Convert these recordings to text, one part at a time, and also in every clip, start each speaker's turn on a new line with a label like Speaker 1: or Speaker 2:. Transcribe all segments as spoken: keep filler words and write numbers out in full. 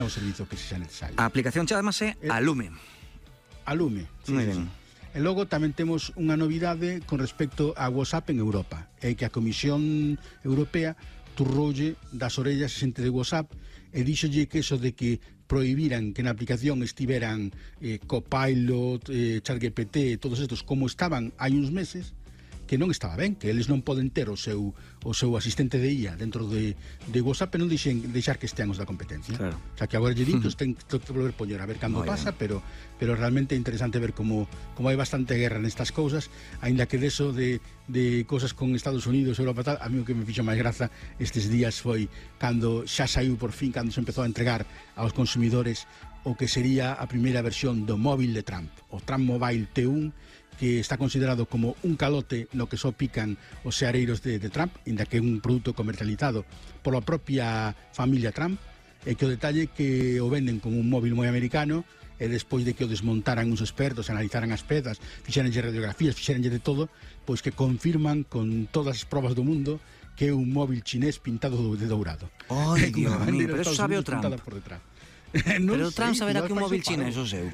Speaker 1: o servizo que sexa necesario.
Speaker 2: A aplicación chámase Alume.
Speaker 1: Alume, sí,
Speaker 2: Moi
Speaker 1: sí,
Speaker 2: ben.
Speaker 1: sí. E logo tamén temos unha novidade con respecto a WhatsApp en Europa, é que a Comisión Europea turroulle das orellas a xente de WhatsApp e díxolle que eso de que prohibiran que na aplicación estiveran eh, Copilot, eh, ChatGPT, todos estos como estaban hai uns meses, que non estaba ben, que eles non poden ter o seu o seu asistente de I A dentro de, de WhatsApp e non deixen, deixar que estean os da competencia.
Speaker 2: Claro.
Speaker 1: O sea, que agora lle ditos ten que volver poñer a ver cando
Speaker 2: Moi
Speaker 1: pasa,
Speaker 2: ben.
Speaker 1: pero pero realmente é interesante ver como como hai bastante guerra nestas cousas, aínda que deso de, de cosas con Estados Unidos, Europa tal, a mí o que me fixo máis graza estes días foi cando xa saiu por fin, cando se empezou a entregar aos consumidores o que sería a primeira versión do móvil de Trump, o Trump Mobile T uno, que está considerado como un calote no que só pican os seareiros de, de Trump, inda que é un produto comercializado pola propia familia Trump, e que o detalle que o venden como un móvil moi americano, e despois de que o desmontaran uns expertos, analizaran as pezas, fixeranlle radiografías, fixeranlle de todo, pois que confirman con todas as probas do mundo que é un móvil chinés pintado de dourado.
Speaker 2: Ai, Dios mío, pero eso sabe o Trump.
Speaker 1: Por detrás.
Speaker 2: Non pero o Trump saberá que un móvil chinés o seu.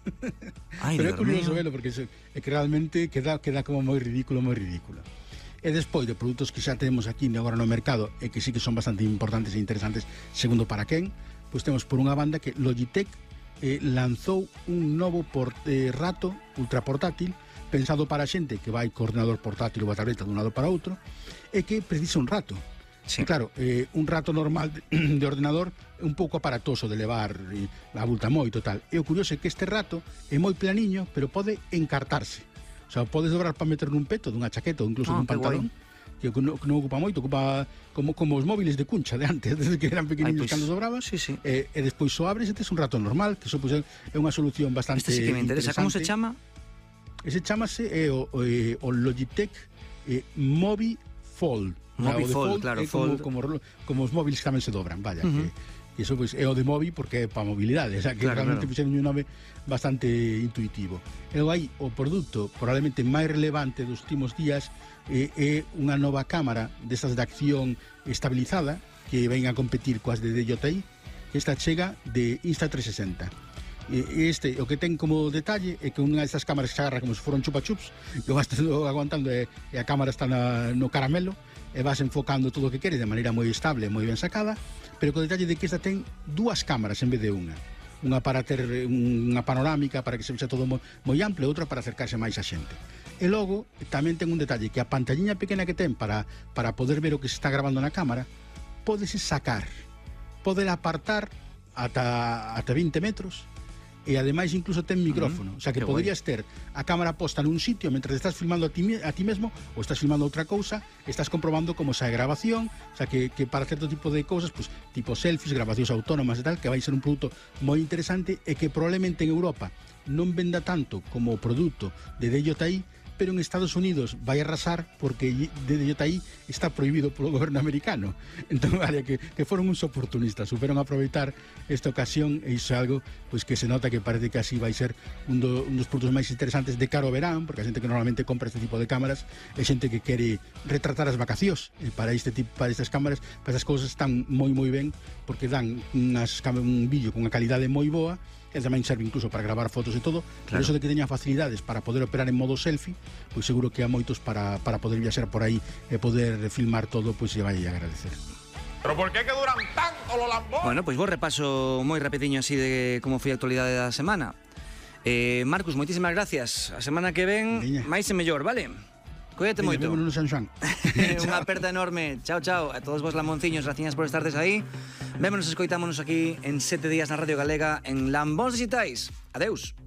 Speaker 2: Ai,
Speaker 1: pero é
Speaker 2: Dios
Speaker 1: curioso
Speaker 2: mío.
Speaker 1: velo, porque é que realmente queda, queda como moi ridículo, moi ridículo. E despois de produtos que xa temos aquí agora no mercado e que sí que son bastante importantes e interesantes segundo para quen, pois temos por unha banda que Logitech eh, lanzou un novo port, eh, rato ultraportátil pensado para a xente que vai co ordenador portátil ou a tableta dun lado para outro e que precisa un rato. Sí. E claro, eh, un rato normal de, de ordenador é un pouco aparatoso de levar e abulta moito tal. E o curioso é que este rato é moi planiño, pero pode encartarse. O sea, podes dobrar para meter nun peto, dunha chaqueta ou incluso
Speaker 2: ah,
Speaker 1: dun pantalón, que non, que non ocupa moito, ocupa como, como os móviles de cuncha de antes, desde que eran pequeniños. Ay, pues, cando dobrabas,
Speaker 2: sí, sí.
Speaker 1: E, e despois só abres e tes un rato normal, que eso pues, é unha solución bastante
Speaker 2: interesante. Este sí que me interesa. Como se chama?
Speaker 1: Ese chamase é o, o, o Logitech eh, Mobi Fold.
Speaker 2: Mobi Fold,
Speaker 1: Fold, claro,
Speaker 2: é
Speaker 1: Fold.
Speaker 2: como,
Speaker 1: como, como os móviles que tamén se dobran, vaya, uh -huh. que, que iso pois, é o de Mobi porque é para mobilidade, o sea, que claro, realmente claro. Fixeron un nome bastante intuitivo. E aí o produto probablemente máis relevante dos últimos días é, é unha nova cámara destas de acción estabilizada que ven a competir coas de D J I, que esta chega de Insta trescientos sesenta. E este, o que ten como detalle é que unha destas cámaras que se agarra como se foron chupa-chups, que vas aguantando e, e a cámara está na, no caramelo, e vas enfocando todo o que queres de maneira moi estable, moi ben sacada, pero co detalle de que esta ten dúas cámaras en vez de unha. Unha para ter unha panorámica, para que se vexa todo moi, moi amplio, e outra para acercarse máis a xente. E logo, tamén ten un detalle, que a pantalliña pequena que ten para, para poder ver o que se está grabando na cámara, pódese sacar, poder apartar ata, ata vinte metros, e ademais incluso ten micrófono, uh -huh. O sea que Qué poderías guay. ter a cámara posta nun sitio mentre estás filmando a ti, a ti mesmo ou estás filmando outra cousa, estás comprobando como xa é grabación, o sea que, que para certo tipo de cousas, pues, tipo selfies, grabacións autónomas e tal, que vai ser un produto moi interesante e que probablemente en Europa non venda tanto como produto de D J I, pero en Estados Unidos vai arrasar porque D J I está prohibido polo goberno americano. Entón, vale, que, que foron uns oportunistas, superon aproveitar esta ocasión, e iso é algo pois, que se nota que parece que así vai ser un, do, un dos produtos máis interesantes de cara ao verán, porque a xente que normalmente compra este tipo de cámaras é xente que quere retratar as vacacións, e para este tipo, para estas cámaras, para estas cousas están moi moi ben, porque dan unas, un vídeo con unha calidade moi boa, e tamén serve incluso para gravar fotos e todo, claro. Por eso de que teña facilidades para poder operar en modo selfie, pois seguro que há moitos para, para poder viaxar por aí e poder filmar todo, pois se vai a agradecer.
Speaker 3: Pero por que que duran tanto los Lambos?
Speaker 2: Bueno, pois vos repaso moi rapidiño así de como foi a actualidade da semana. Eh, Marcus, moitísimas gracias. A semana que ven, máis e mellor, vale? Cuídate moito.
Speaker 1: Vémonos no San Xoán.
Speaker 2: Unha aperta enorme. Chao, chao. A todos vos lamonciños, graciñas por estardes aí. Vémonos e escoitámonos aquí en sete días na Radio Galega en Lambóns Digitais. Adeus.